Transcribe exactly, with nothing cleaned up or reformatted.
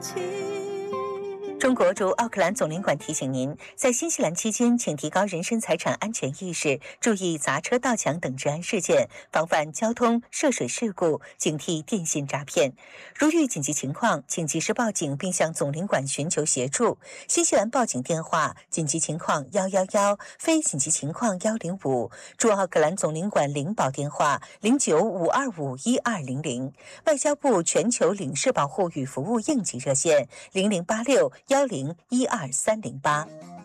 中国驻奥克兰总领馆提醒您，在新西兰期间，请提高人身财产安全意识，注意砸车盗抢等治安事件，防范交通涉水事故，警惕电信诈骗。如遇紧急情况，请及时报警并向总领馆寻求协助。新西兰报警电话：紧急情况一一一，非紧急情况一零五。驻奥克兰总领馆领保电话：零九五二五一二零零。外交部全球领事保护与服务应急热线：零零八六。幺零一二三零八。